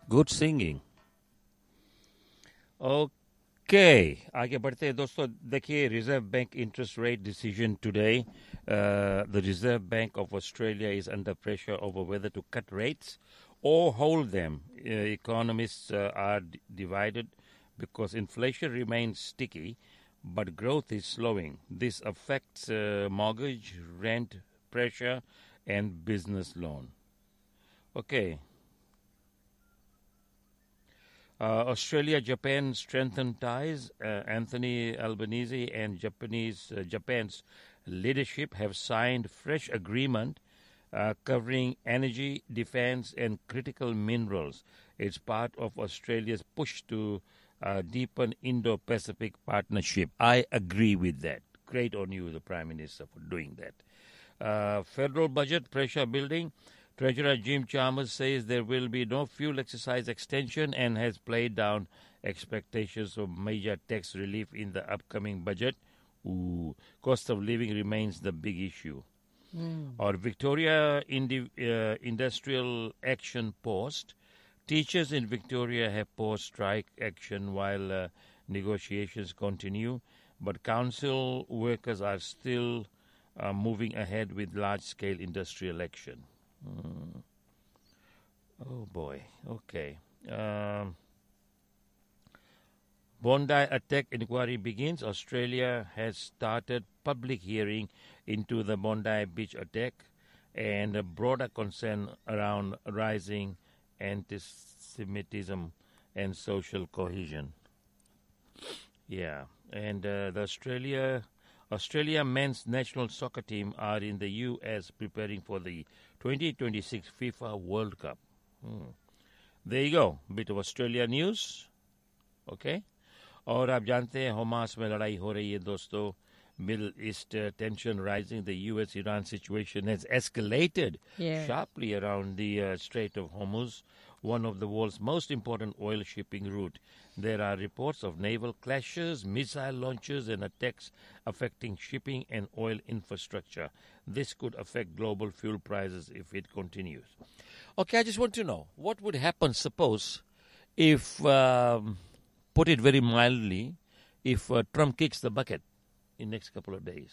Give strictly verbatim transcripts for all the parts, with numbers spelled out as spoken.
Good singing. Okay, आगे बढ़ते हैं दोस्तों. देखिए, reserve bank interest rate decision today. Uh, the Reserve Bank of Australia is under pressure over whether to cut rates or hold them. Uh, economists uh, are d- divided because inflation remains sticky, but growth is slowing. This affects uh, mortgage, rent pressure, and business loan. Okay. Uh, Australia Japan strengthened ties. Uh, Anthony Albanese and Japanese uh, Japan's leadership have signed fresh agreement uh, covering energy, defense, and critical minerals. It's part of Australia's push to uh, deepen Indo-Pacific partnership. I agree with that. Great on you, the Prime Minister, for doing that. Uh, federal budget pressure building. Treasurer Jim Chalmers says there will be no fuel exercise extension and has played down expectations of major tax relief in the upcoming budget. Ooh, cost of living remains the big issue. Mm. Or Victoria Indi- uh, Industrial Action Post. Teachers in Victoria have paused strike action while uh, negotiations continue, but council workers are still uh, moving ahead with large-scale industrial action. Mm. Oh boy. Okay. Um, Bondi attack inquiry begins. Australia has started public hearing into the Bondi Beach attack and a broader concern around rising anti-Semitism and social cohesion. Yeah, and uh, the Australia Australia men's national soccer team are in the U S preparing for the twenty twenty-six FIFA World Cup. Hmm. There you go. Bit of Australia news. Okay. और आप जानते हैं Hamas में लड़ाई हो रही है दोस्तों. Middle East uh, tension rising. The U S Iran situation has escalated Yeah. sharply around the uh, Strait of Hormuz, one of the world's most important oil shipping route. There are reports of naval clashes, missile launches, and attacks affecting shipping and oil infrastructure. This could affect global fuel prices if it continues. Okay, I just want to know, what would happen, suppose, if, um, put it very mildly, if uh, Trump kicks the bucket in the next couple of days?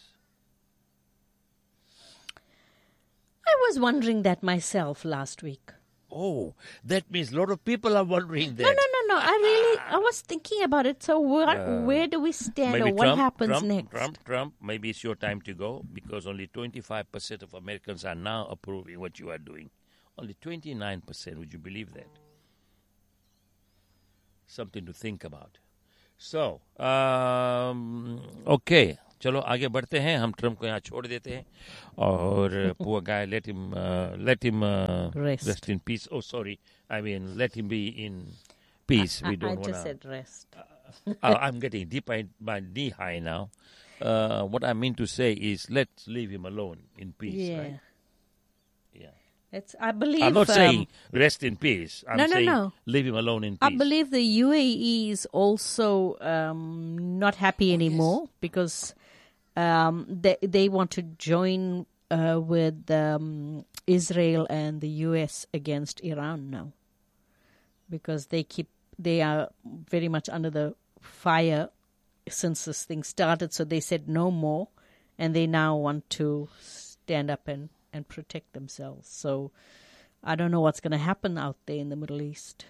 I was wondering that myself last week. Oh, that means a lot of people are wondering that. No, no, no, no. I really, I was thinking about it. So where, Uh, where do we stand, Maybe or what Trump, happens Trump, next? Trump, Trump, maybe it's your time to go because only twenty-five percent of Americans are now approving what you are doing. Only twenty-nine percent, would you believe that? Something to think about. So, um, okay. चलो आगे बढ़ते हैं. हम Trump को यहाँ छोड़ देते हैं और poor guy, let him uh, let him uh, Rest. rest in peace. Oh, sorry, I mean let him be in peace. I, we don't I want just said rest. uh, I'm getting deep in my knee high now. Uh, what I mean to say is let's leave him alone in peace. Yeah. Right? Yeah. It's, I believe. I'm not um, saying rest in peace. I'm No, no, saying no. leave him alone in peace. I believe the U A E is also um, not happy anymore because um, they they want to join uh, with um, Israel and the U S against Iran now, because they keep they are very much under the fire since this thing started. So they said no more, and they now want to stand up and, and protect themselves. So I don't know what's going to happen out there in the Middle East.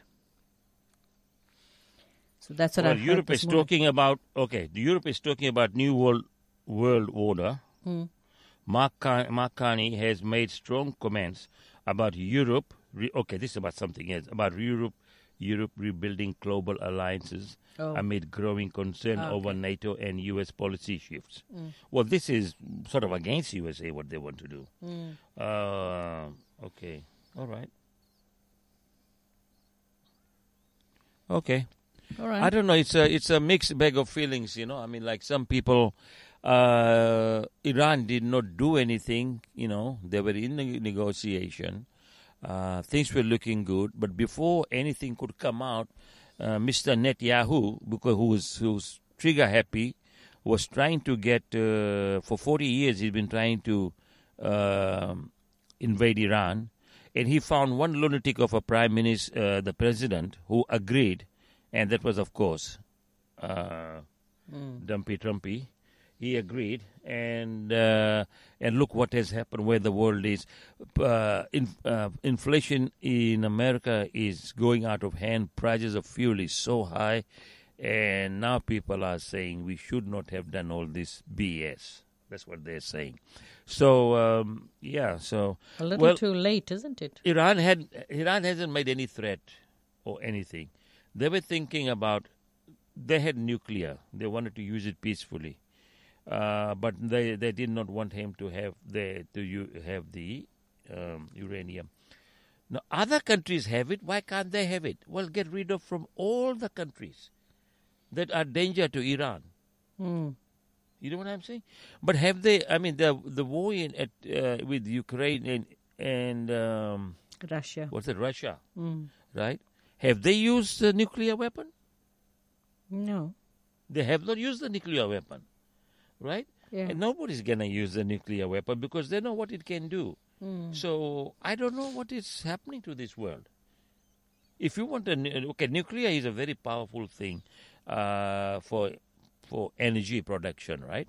So that's what well, I heard Europe this is morning. talking about, okay, Europe is talking about new world world order. Hmm. Mark, Car- Mark Carney has made strong comments about Europe. Re- okay, this is about something else. About Europe, Europe rebuilding global alliances Oh. amid growing concern Ah, over okay. NATO and U S policy shifts. Mm. Well, this is sort of against U S A, what they want to do. Mm. Uh, okay, all right. Okay. All right. I don't know. It's a it's a mixed bag of feelings, you know. I mean, like some people, uh, Iran did not do anything. You know, they were in the negotiation. Uh, things were looking good, but before anything could come out, uh, Mister Netanyahu, because who was who was trigger happy, was trying to get uh, for forty years. He's been trying to uh, invade Iran. And he found one lunatic of a prime minister, uh, the president, who agreed, and that was, of course, uh, mm. Dumpy Trumpy. He agreed, and uh, and look what has happened, where the world is. Uh, in, uh, inflation in America is going out of hand. Prices of fuel is so high, and now people are saying we should not have done all this B S. That's what they're saying. So um, yeah, so a little well, too late, isn't it? Iran had Iran hasn't made any threat or anything. They were thinking about. They had nuclear. They wanted to use it peacefully. Uh, but they, they did not want him to have the to u- have the um, uranium. Now other countries have it. Why can't they have it? Well, get rid of from all the countries that are danger to Iran. Mm. You know what I'm saying? But have they? I mean, the the war in at uh, with Ukraine and and um, Russia. What's it? Russia, mm. right? Have they used the nuclear weapon? No, they have not used the nuclear weapon. Right? Yeah. And nobody's going to use the nuclear weapon because they know what it can do. Mm. So I don't know what is happening to this world. If you want a... Okay, nuclear is a very powerful thing uh, for for energy production, right?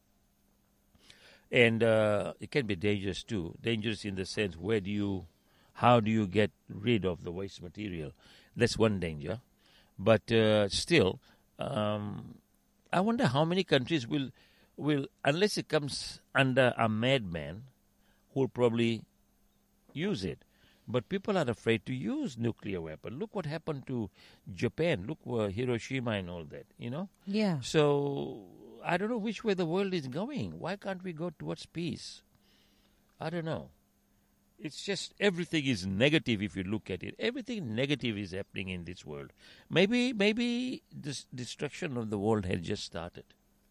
And uh, it can be dangerous too. Dangerous in the sense, where do you... How do you get rid of the waste material? That's one danger. But uh, still, um, I wonder how many countries will... will, unless it comes under a madman who will probably use it. But people are afraid to use nuclear weapon. Look what happened to Japan. Look uh, Hiroshima and all that, you know? Yeah. So I don't know which way the world is going. Why can't we go towards peace? I don't know. It's just everything is negative if you look at it. Everything negative is happening in this world. Maybe, maybe this destruction of the world had just started.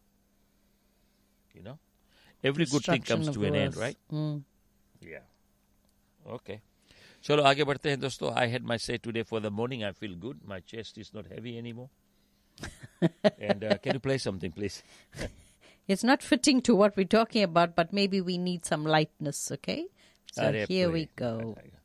You know, every good thing comes to an end, right? Mm. Yeah. Okay. Chalo, आगे बढ़ते हैं दोस्तों. I had my say today for the morning. I feel good. My chest is not heavy anymore. And uh, can you play something, please? It's not fitting to what we're talking about, but maybe we need some lightness, okay? So Are here play. we go.